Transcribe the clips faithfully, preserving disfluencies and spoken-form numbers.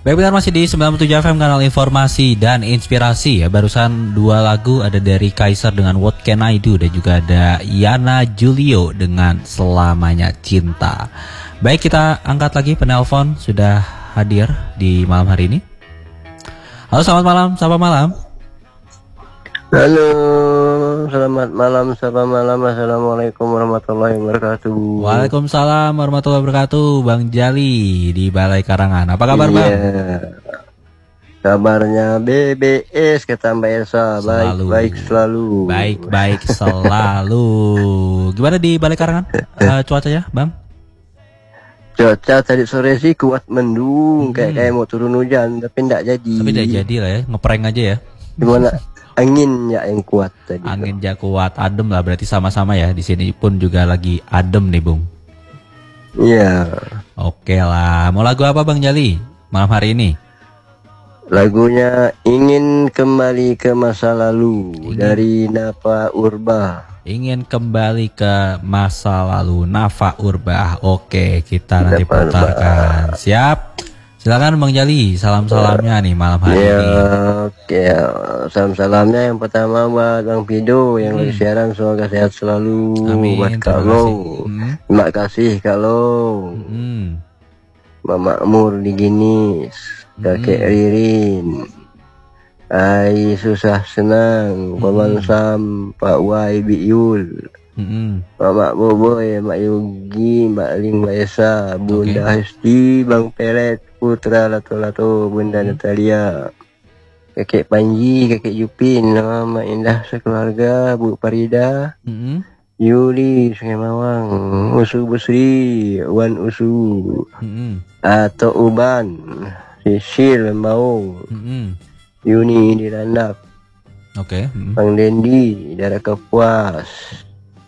Baik, benar masih di sembilan puluh tujuh F M, kanal informasi dan inspirasi ya. Barusan dua lagu ada dari Kaisar dengan What Can I Do, dan juga ada Yana Julio dengan Selamanya Cinta. Baik, kita angkat lagi penelpon sudah hadir di malam hari ini. Halo, selamat malam, selamat malam. Halo, selamat malam, selamat malam. Assalamualaikum warahmatullahi wabarakatuh. Waalaikumsalam warahmatullahi wabarakatuh. Bang Jali di Balai Karangan. Apa kabar, Bang? Iya. Kabarnya B B S kata Mbak Elsa. Baik, baik selalu. Baik, baik selalu. Gimana di Balai Karangan uh, cuacanya, Bang? Cuaca tadi sore sih kuat mendung, hmm. kayak kayak mau turun hujan, tapi enggak jadi. Tapi enggak jadi lah ya, ngeprank aja ya. Gimana? Angin ya yang kuat tadi. Angin ya kuat, adem lah, berarti sama-sama ya. Di sini pun juga lagi adem nih, Bung. Iya. Oke lah. Mau lagu apa, Bang Jali malam hari ini? Lagunya Ingin Kembali ke Masa Lalu, ingin. Dari Nafa Urba. Ingin kembali ke masa lalu, Nafa Urba. Oke, kita nanti putarkan. Siap. Silakan Bang Jali, salam-salamnya nih malam hari ya, ini. Oke, salam-salamnya yang pertama buat Bang Pido yang hmm. lagi siaran, semoga sehat selalu. Amin. Buat kalau, hmm. terima kasih kalau hmm. Mama Mur di Ginis, Kakek hmm. Ririn, Ai Susah Senang, Paman hmm. Sam, Pak Wai Biul. Mm-hmm. Mak Boboy, Mak Yogi, Mbak Ling, Mbak Esa, Bunda okay. Hesti, Bang Pelet, Putra Lato-Lato, Bunda mm-hmm. Natalia, Kakek Panji, Kakek Jupin, Mama Indah sekeluarga, Bu Farida, mm-hmm. Yuli, Sungai Mawang, Usu Busri, Wan Usu, mm-hmm. Ato Uban, Sisil Maung, mm-hmm. Yuni di Randak, okay. mm-hmm. Bang Dendi, Darah Kepuas,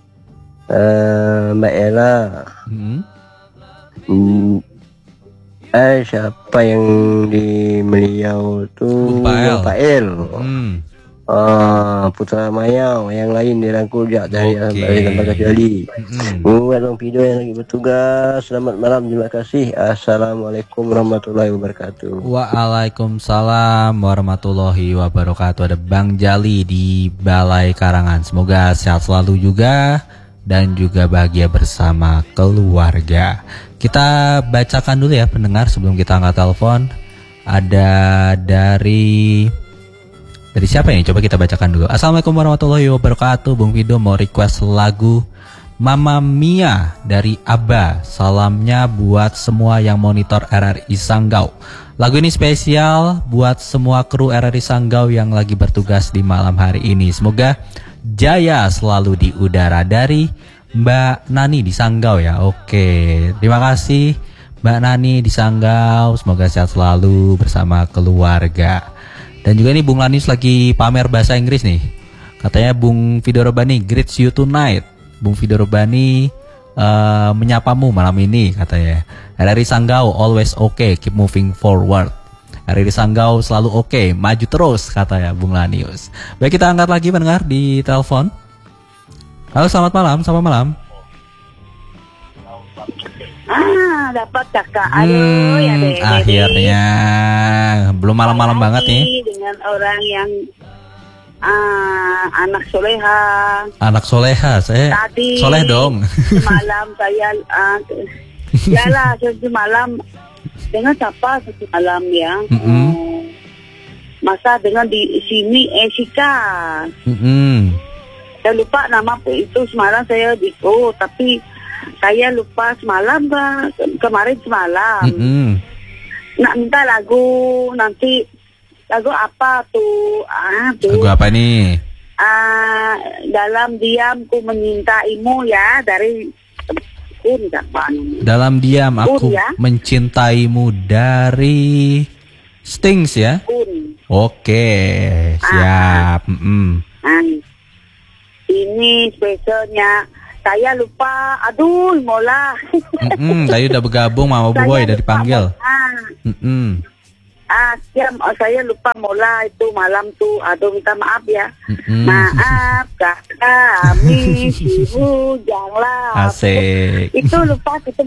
Uh, Mbak Ella, hmm. Hmm, eh siapa yang di Meliau tuh? Pak El, hmm. uh, Putra Mayau, yang lain dirangkul jak dari okay. Lembaga Jali. Buat Bang Pido yang lagi bertugas, selamat malam, terima kasih. Assalamualaikum warahmatullahi wabarakatuh. Waalaikumsalam warahmatullahi wabarakatuh. Ada Bang Jali di Balai Karangan. Semoga sehat selalu juga dan juga bahagia bersama keluarga. Kita bacakan dulu ya pendengar sebelum kita angkat telepon. Ada dari dari siapa ini? Coba kita bacakan dulu. Assalamualaikum warahmatullahi wabarakatuh. Bung Fido mau request lagu Mamma Mia dari Abba. Salamnya buat semua yang monitor R R I Sanggau. Lagu ini spesial buat semua kru R R I Sanggau yang lagi bertugas di malam hari ini. Semoga jaya selalu di udara, dari Mbak Nani di Sanggau ya. Oke, terima kasih Mbak Nani di Sanggau. Semoga sehat selalu bersama keluarga. Dan juga nih Bung Lanius lagi pamer bahasa Inggris nih. Katanya Bung Fido Robani greets you tonight. Bung Fido Robani uh, menyapamu malam ini katanya. R R I Sanggau always okay, keep moving forward. R R I Sanggau selalu oke, okay, maju terus katanya Bung Lanius. Baik, kita angkat lagi pendengar di telepon. Halo, selamat malam, selamat malam. Ah, dapat kakak. Aduh, hmm, ya deh. Akhirnya, belum malam-malam banget nih. Dengan orang yang uh, anak soleha. Anak soleha, saya tadi, soleh dong. Malam saya, uh, yalah, semalam. Dengan siapa semalam ya? Mm-hmm. Oh, masa dengan di sini Esika. Mm-hmm. Saya lupa nama itu semalam saya di oh tapi saya lupa semalam bah, kemarin semalam. Mm-hmm. Nak minta lagu nanti lagu apa tuh? Ah, tuh. Lagu apa nih? Ah, dalam diam ku menyintaimu ya dari Dalam Diam Aku ya? Mencintaimu dari Stings ya. Un. Oke, siap. Ah. Mm-mm. Ah. Ini spesialnya saya lupa. Aduh, mola. Tadi udah bergabung Mama Boboy, dari panggil. Ah, siap. Oh, saya lupa mola itu malam tuh. Aduh, minta maaf ya. Mm-hmm. Maaf kami si bujanglah. Asik. Itu lupa itu malah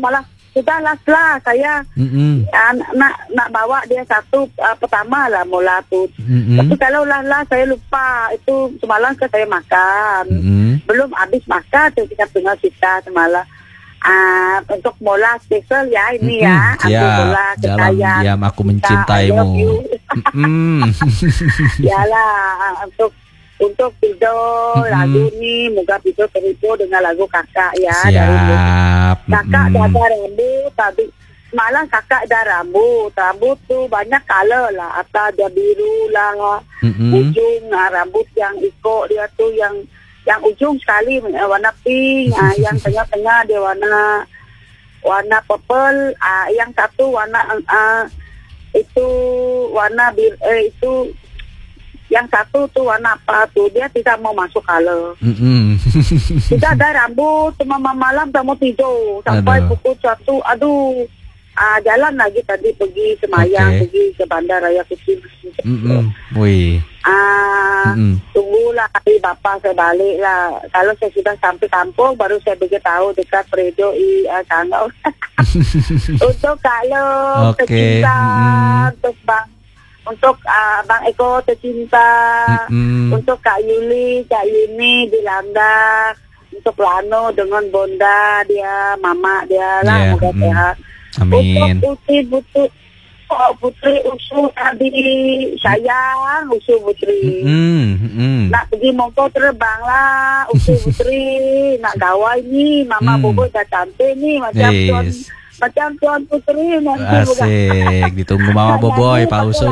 sudah last lah saya Mm-mm. uh, nak nak bawa dia satu uh, pertama lah mula tu. Mm-mm. Tapi kalau lah lah saya lupa itu semalam ke saya makan. Mm-mm. Belum habis makan tu kita tengah cerita semalam. Uh, untuk mola spesial ya ini ya, Mm-mm. aku Ya, mola dalam kekayaan diam aku kita, mencintaimu. I love you. Mm. Yalah, untuk untuk tidur Mm-mm. lagu ni moga tidur terhibur dengan lagu kakak ya. Dari Siap. kakak Mm-mm. dah ada rambut tadi malam kakak dah rambut rambut tu banyak color lah, atas dia biru lah, Mm-mm. ujung ah, rambut yang ikut dia tu yang yang ujung sekali eh, warna pink, ah, yang tengah-tengah dia warna warna purple, ah, yang satu warna ah, itu warna bir, eh, itu yang satu tu warna apa tu dia tidak mau masuk color. Mm-mm. Kita ada rambut cuma malam tak mau tidur sampai Aduh. pukul satu. Aduh, ah, jalan lagi tadi pergi semayang, Okay. pergi ke Bandar Raya Kucing. Mm-mm. Wih. Ah, Mm-mm. tunggulah hari bapa saya balik lah. Kalau saya sudah sampai kampung baru saya beritahu dekat Predo i uh, Kangau. Untuk kalau Oke. tercinta, Mm-mm. untuk bang, untuk uh, Bang Eko tercinta, Mm-mm. untuk Kak Yuli, Kak Yuni di Landak, untuk Lano dengan Bonda dia, Mama dia lah, Yeah, moga mm-mm. sehat. Amin. Untuk Putri Putri, oh, Putri Usu tadi sayang Usu Putri. Mm-mm. Mm-mm. Nak pergi mongko terbang lah Usu Putri. Nak gawai ni Mama Hmm. Bobo dah cantik ni macam Yes. tuan macam tuan Putri nanti bukan. Asik, ditunggu Mama Boboy, Pak Usu.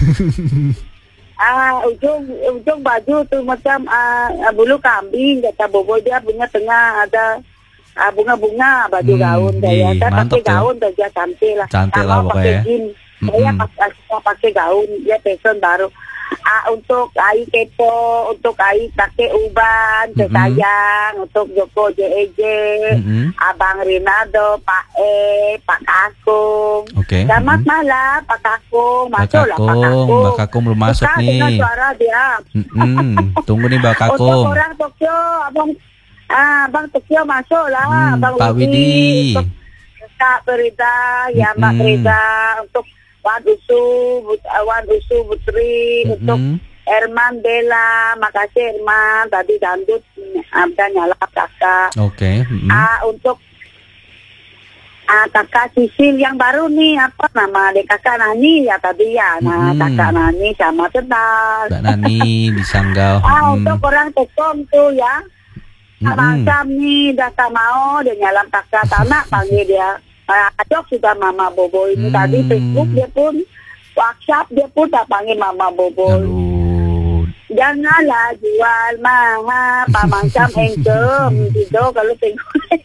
Ah, ujung ujung baju tu macam ah, bulu kambing kata Bobo, dia punya tengah ada ah, bunga-bunga baju Hmm, gaun saya. ih, Saya mantap pakai tuh. gaun saja cantik lah. Cantik Tak lah mau pokoknya. pakai jeans. Saya Mm-mm. pakai saya pakai gaun, dia fashion baru. Ah, untuk Ai Kepo, untuk Ai kakek Uban, Mm-mm. sayang, untuk Joko J E J, Mm-mm. Abang Rinaldo, Pak E, Pak Kakung. Oke. Selamat Mm-mm. malam Pak Kakung, Mbak masuklah Pak Kakung, Kakung. Mbak Kakung belum masuk Suka nih. dengan suara dia. Mm-mm. Tunggu nih Mbak Untuk Kakung. orang Tokyo, abang, ah, abang Tokyo masuk lah, Hmm, abang Pak Widi. Untuk Kak Perida, ya Mbak Mm-mm. Perida, untuk Wan Usu, But- uh, Wan Usu Putri, Mm-mm. untuk Herman Bella, makasih Herman, tadi dandut, ada nyala kakak. Oke. Mm-mm. Ah, untuk ah, kakak Sisil yang baru nih, apa nama dek kakak Nani ya tadi ya, nah Mm-mm. kakak Nani sama tenang. Mbak Nani di Sanggau. Ah, Mm. untuk orang Tekong tuh ya. Mm-mm. Macam ni dah tak mau dia nyalam kakak tanah panggil dia. Ah, Ajok sudah Mama Bobo ini Hmm. tadi Facebook dia pun WhatsApp dia pun tak panggil Mama Bobo. Aduh. Janganlah jual mahal pamangcam engkem tidur kalau tengok.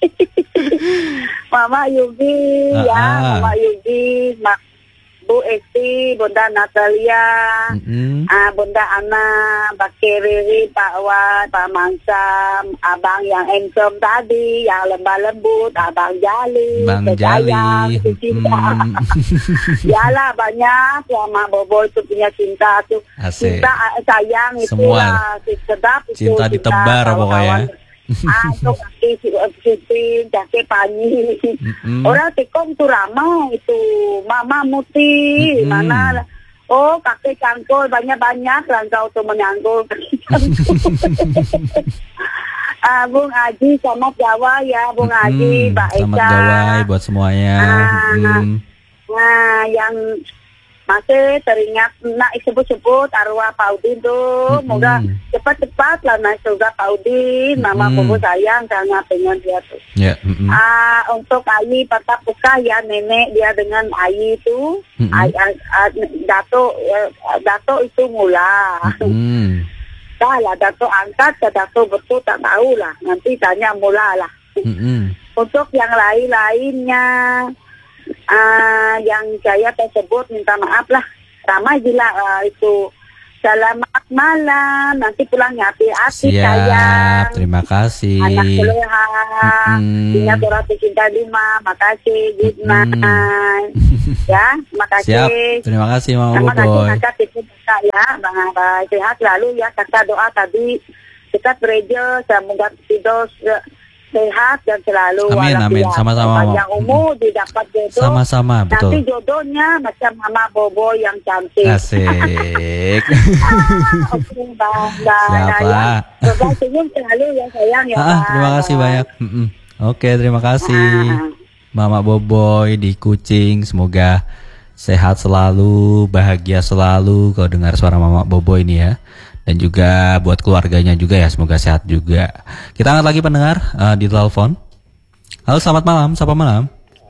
Mama Yugi Ah, ya, ah. Mama Yugi, Mak Bu Esti, Bunda Natalia. Mm-mm. Ah, Bunda Ana, Pak Riri, Pak Wan, Pak Mangsam, Abang yang handsome tadi, yang lembah lembut, Abang Jali, Bang Sayang, Jali. cinta. Mm. Yalah banyak, sama Bobo itu punya cinta tuh. Asik. Cinta ah, sayang itu Semua. lah, sedap itu. Cinta ditebar pokoknya. Ah, itu kaki Siti, kaki Pani. Mm-mm. Orang Tekong tuh ramai itu, Mama Muti, Mm-mm. mana? Oh, kakek cangkul banyak-banyak rangkau tuh menyangkul. Ah, Bung Aji, selamat Jawa ya, Bung Aji, Mm-mm. Mbak Eka. Selamat Gawai buat semuanya. Ah, Mm. Nah, yang masih teringat nak sebut-sebut arwah Pak Udin tuh, Mm-mm. moga cepat-cepat lah naik surga Pak Udin. Mama Mm-mm. Bobo sayang sangat dengan dia tuh. Ya. Mm-mm. Ah, untuk Ayi patah puka ya nenek dia dengan Ayi itu, Mm-mm. Ay, ay, ay, Dato, eh, Dato itu mula. Mm. Dah lah Dato angkat ke Dato betul tak tahu lah. Nanti tanya mula lah. Mm-mm. Untuk yang lain-lainnya, ah, yang saya tersebut minta maaf lah. Ramai gila ah, itu. Selamat malam. Nanti pulangnya hati-hati Siap. sayang. Terima kasih. Anak soleha. Mm-mm. Ingat orang tercinta lima. Makasih. Good Mm-mm. night. Ya, makasih. Siap. Terima kasih Mama Terima kasih Boboy. kakak tipu kakak ya. Bang Abah sehat selalu ya. Kakak doa tadi. Kita gereja. Semoga tidur se- sehat dan selalu amin, amin. Sama-sama. Panjang umur, hmm. didapat jodoh. Sama-sama, betul. Nanti jodohnya macam Mama Bobo yang cantik. Asik. ah, Oke, okay, Bang. Siapa? Bang, senyum selalu ya sayang ya, ah, Bang. Terima kasih banyak. Mm-mm. Oke, terima kasih. Ah. Mama Boboy di Kucing, semoga sehat selalu, bahagia selalu kalau dengar suara Mama Boboy ini ya. Dan juga buat keluarganya juga ya, semoga sehat juga. Kita angkat lagi pendengar uh, di telepon. Halo, selamat malam, sapa malam.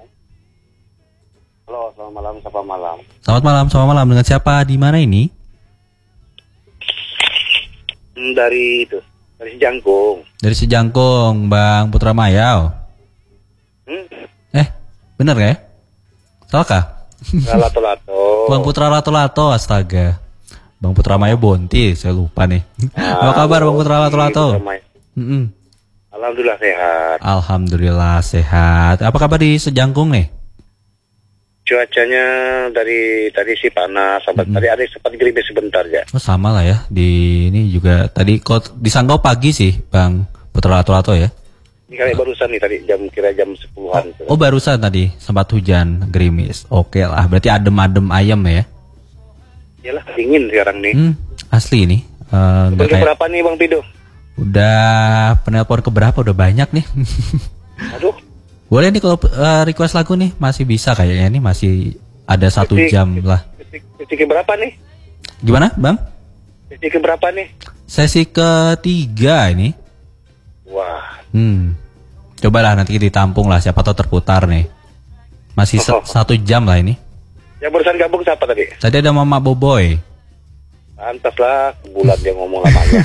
Halo, selamat malam, sapa malam. Selamat malam, sapa malam. Dengan siapa, di mana ini? Dari itu, dari Sejangkung. Dari Sejangkung, Bang Putra Mayau. Hmm? Eh, bener gak ya? Salah kah? Lato-lato. Bang Putra Lato-Lato, astaga. Bang Putra Maya Bonti, saya lupa nih. Ah, apa kabar Bang Putra Lato-Lato? Mm-mm. Alhamdulillah sehat. Alhamdulillah sehat. Apa kabar di Sejangkung nih? Cuacanya dari tadi sih panas, sampai mm-hmm. tadi ada sempat gerimis sebentar ya. Oh sama lah ya, di ini juga tadi kok di Sanggau pagi sih Bang Putra Lato-Lato ya? Ini kali barusan nih tadi jam kira jam sepuluhan. Oh, oh barusan tadi sempat hujan gerimis. Oke lah, berarti adem-adem ayam ya? Yalah, dingin sekarang nih. Hmm, asli ini. Uh, Udah kayak... berapa nih Bang Pido? Udah penelpon keberapa? Udah banyak nih. Aduh. Boleh nih kalau uh, request lagu nih, masih bisa kayaknya nih, masih ada satu Detik, jam lah. Sesi berapa nih? Gimana Bang? Sesi berapa nih? Sesi ketiga ini. Wah. Hmm. Cobalah nanti ditampung lah, siapa tahu terputar nih. Masih oh. satu jam lah ini. Yang barusan gabung siapa tadi? Tadi ada Mama Boboy. Pantas lah, bulan dia ngomong lamanya.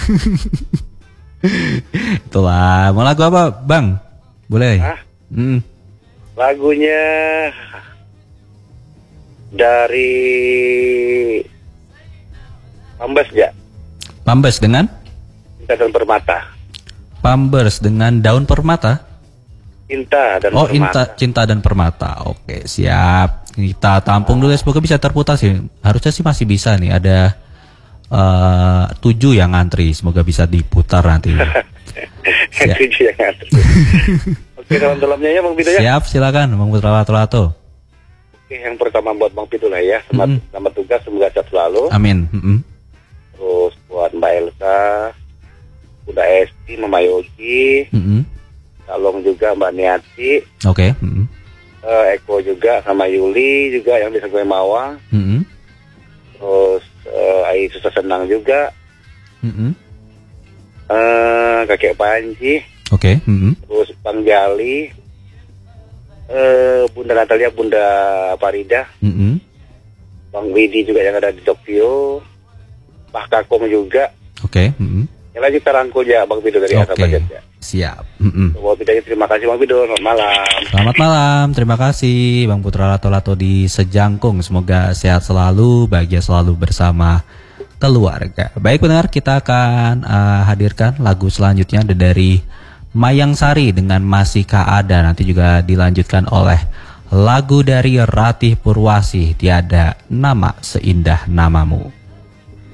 Itulah, mau lagu apa Bang? Boleh? Hah? Hmm. Lagunya dari Pambes ya. Pambes dengan? Cinta dan Permata. Pambes dengan Daun Permata. Cinta dan oh, Permata. Inta, Cinta dan Permata. Oke, siap. Kita tampung dulu, semoga bisa terputar sih. Harusnya sih masih bisa nih. Ada uh, tujuh yang ngantri, semoga bisa diputar nanti. Tujuh yang ngantri. Oke, dalam-dalamnya ya Bang Pido ya. Siap, silakan Bang Putra Lato-Lato. Oke, yang pertama buat Bang Pido lah ya. Selamat, mm-hmm. selamat tugas, semoga sehat selalu. Amin. Mm-hmm. Terus buat Mbak Elsa, Bunda Esti, Mama Yogi, mm-hmm. Salong juga Mbak Niati. Oke. Okay. Mm-hmm. uh, Eko juga sama Yuli juga yang bisa gue Mawang. Mm-hmm. Terus uh, Ai Susah Senang juga. Mm-hmm. uh, Kakek Panji. Oke. Okay. Mm-hmm. Terus Bang Jali, uh, Bunda Natalia, Bunda Farida, mm-hmm. Bang Widi juga yang ada di Tokyo, Pak Kakong juga. Oke. Okay. Mm-hmm. Yang lagi terangkul ya Bang Pido dari Asa Budget ya. Siap. Mm-hmm. Bang Pido, terima kasih Bang Pido. Selamat malam. Selamat malam. Terima kasih Bang Putra Lato-Lato di Sejangkung. Semoga sehat selalu, bahagia selalu bersama keluarga. Baik pendengar, kita akan uh, hadirkan lagu selanjutnya dari Mayang Sari dengan Masihkah Ada. Nanti juga dilanjutkan oleh lagu dari Ratih Purwasih, Tiada Nama Seindah Namamu.